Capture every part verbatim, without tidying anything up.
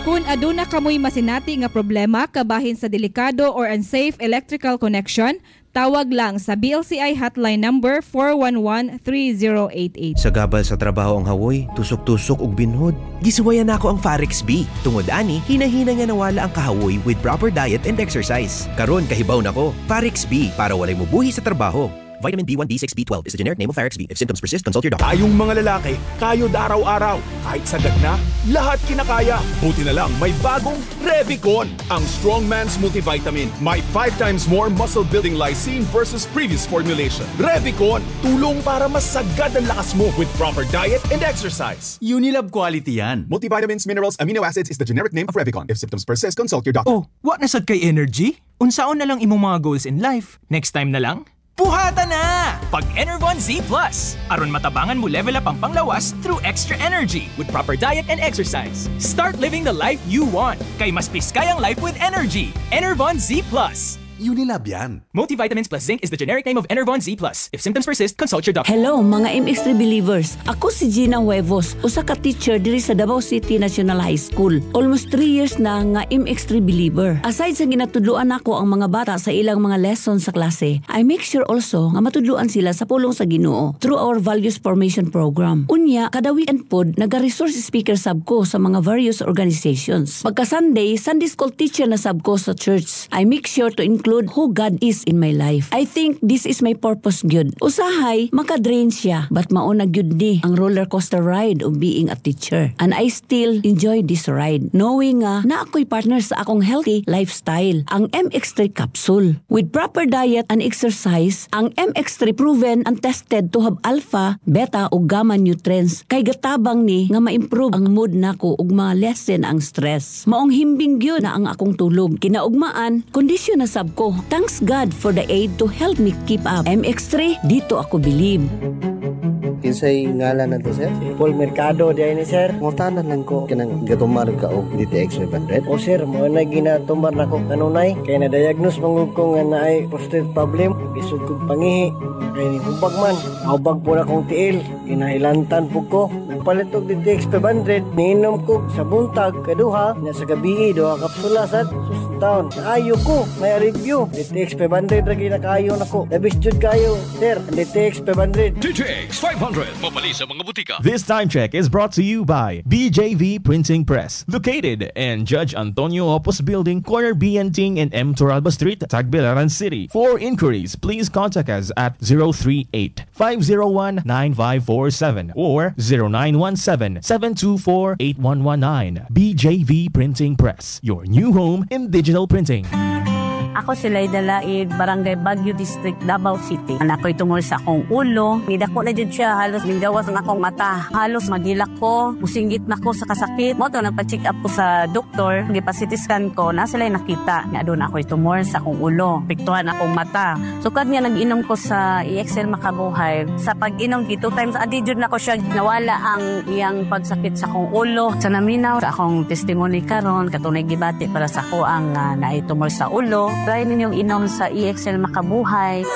Kung aduna kamoy masinati nga problema kabahin sa delikado or unsafe electrical connection, tawag lang sa B L C I hotline number four one one, three zero eight eight. Sa gabal sa trabaho ang hawoy, tusok-tusok og binhod. Gisuwayan nako ang Farex B. Tungod ani, hinahina nga nawala ang kahawoy with proper diet and exercise. Karon kahibaw nako, Farex B para walay mubuhi sa trabaho. Vitamin B one, B six, B twelve is the generic name of Farex B. If symptoms persist, consult your doctor. Tayong mga lalaki, kayod araw-araw. Kahit sagad na, lahat kinakaya. Buti na lang may bagong Revicon, ang strong man's multivitamin. May five times more muscle-building lysine versus previous formulation. Revicon, tulong para mas sagad ang lakas mo with proper diet and exercise. Unilab quality yan. Multivitamins, minerals, amino acids is the generic name of Revicon. If symptoms persist, consult your doctor. Oh, what nasad kay energy? Unsaon na lang imong mga goals in life? Next time na lang? Puhata na! Pag Enervon Z Plus, aron matabangan mo level up ang panglawas through extra energy with proper diet and exercise. Start living the life you want. Kay mas piskayang life with energy. Enervon Z Plus. Unilab yan. Multivitamins plus zinc is the generic name of Enervon Z Plus. If symptoms persist, consult your doctor. Hello mga M X three believers. Ako si Gina Huevos, usa ka teacher diri sa Davao City National High School. Almost three years na nga M X three believer. Aside sa ginatudluan nako ang mga bata sa ilang mga lessons sa klase, I make sure also nga matudluan sila sa pulong sa Ginoo through our values formation program. Unya, kada weekend pod naga-resource speaker sab ko sa mga various organizations. Pagka Sunday, Sunday school teacher na sab ko sa church. I make sure to include who God is in my life. I think this is my purpose gyud. Usahay, makadrain siya, but mauna gyud ni ang roller coaster ride of being a teacher. And I still enjoy this ride, knowing nga na ako'y partner sa akong healthy lifestyle, ang M X three capsule. With proper diet and exercise, ang M X three proven and tested to have alpha, beta ug gamma nutrients kay gatabang ni nga ma-improve ang mood nako ug ma-lessen ang stress. Maong himbing gyud na ang akong tulog. Kinaugmaan, kondisyon na sab ko. Thanks God for the aid to help me keep up. M X three, dito ako believe. Kinsay ngalan na to, sir? Si Paul Mercado di ni sir. Ngutanan lang ko kanang gatumar ka og D T X five hundred. O sir, mo na ginatumar na ko kanunay kay na diagnose mangud ko nga naay prostate problem, isod kog pangihi. Kay ni hubag man, hubag po na kong tiil, kinailantan po ko. Nagpalit og D T X five hundred, niinom ko sa buntag kaduha, na sa gabi duha kapsula sad sustaon. Naayo ko, may review. D T X five hundred ra ginakaayo nako. Labis jud kayo, sir. D T X five hundred. D T X five hundred. Mapali sa mga butika. This time check is brought to you by B J V Printing Press, located in Judge Antonio Opus Building, corner B N Ting and M. Toralba Street, Tagbilaran City. For inquiries, please contact us at zero three eight, five zero one, nine five four seven or zero nine one seven, seven two four, eight one one nine. B J V Printing Press, your new home in digital printing. Ako si Layda Laid, Barangay Baguio District, Davao City. Anak ko'y tungol sa akong ulo. Nidako na dyan siya, halos ninggawas ang akong mata. Halos magilak ko, musinggit na ko sa kasakit. Mo to, nagpa-check up ko sa doktor. Nagpa-C T scan ko, na sila nakita. Nga doon ako'y tumor sa akong ulo. Piktuhan akong mata. Sukad nga nag-inom ko sa E X L Makabuhay. Sa pag-inom, two times a day dyan na ko siya. Nawala ang iyang pagsakit sa akong ulo. Sa naminaw, sa akong testimony karon katunay gibati para sa ako ang uh, naitumor sa ulo. Try ninyong inom sa E X L Makabuhay.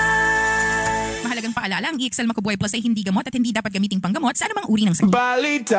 Mahalagang paalala, ang E X L Makabuhay Plus ay hindi gamot at hindi dapat gamiting panggamot sa anumang uri ng sakit. Balita!